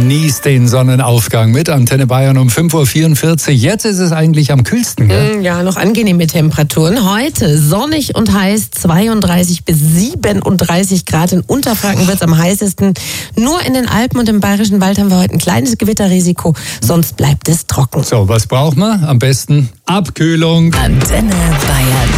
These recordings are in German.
Genießt den Sonnenaufgang mit Antenne Bayern um 5.44 Uhr. Jetzt ist es eigentlich am kühlsten, gell? Ja, noch angenehme Temperaturen. Heute sonnig und heiß, 32 bis 37 Grad. In Unterfranken wird es am heißesten. Nur in den Alpen und im Bayerischen Wald haben wir heute ein kleines Gewitterrisiko. Sonst bleibt es trocken. So, was braucht man? Am besten Abkühlung. Antenne Bayern.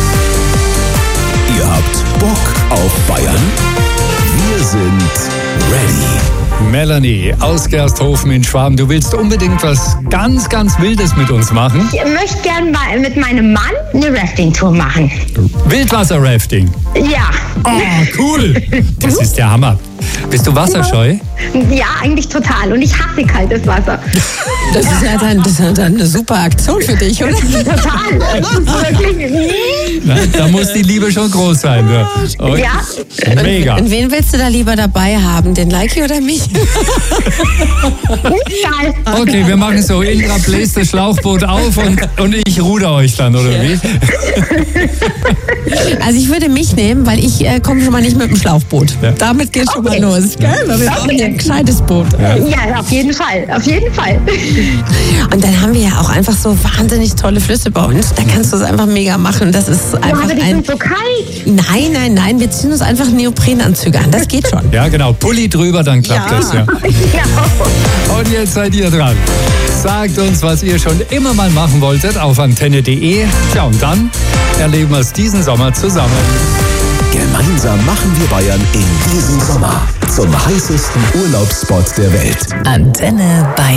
Ihr habt Bock auf Bayern? Wir sind ready. Melanie aus Gersthofen in Schwaben, du willst unbedingt was ganz, ganz Wildes mit uns machen. Ich möchte gerne mit meinem Mann eine Rafting-Tour machen. Wildwasser-Rafting. Ja. Oh, cool. Das ist der Hammer. Bist du wasserscheu? Ja, eigentlich total. Und ich hasse kaltes Wasser. Das ist ja dann eine super Aktion für dich, oder? Total. Das ist wirklich... Na, da muss die Liebe schon groß sein. Ne? Und Ja. mega. Und wen willst du da lieber dabei haben? Den Leiki oder mich? Egal. Okay, wir machen so. Indra bläst das Schlauchboot auf und ich ruder euch dann, oder wie? Also ich würde mich nehmen, weil ich komme schon mal nicht mit dem Schlauchboot. Ja. Damit geht schon mal los. Gell? Weil wir brauchen ja ein gescheites Boot. Ja, auf jeden Fall. Auf jeden Fall. Und dann haben wir ja auch einfach so wahnsinnig tolle Flüsse bei uns. Da kannst du es einfach mega machen. Das ist Ja, einfach aber die ein... sind so kalt. Nein. Wir ziehen uns einfach Neoprenanzüge an. Das geht schon. Ja, genau. Pulli drüber, dann klappt Ja. das. Ja. Genau. Und jetzt seid ihr dran. Sagt uns, was ihr schon immer mal machen wolltet auf antenne.de. Tja, und dann erleben wir es diesen Sommer zusammen. Gemeinsam machen wir Bayern in diesem Sommer zum heißesten Urlaubsspot der Welt. Antenne Bayern.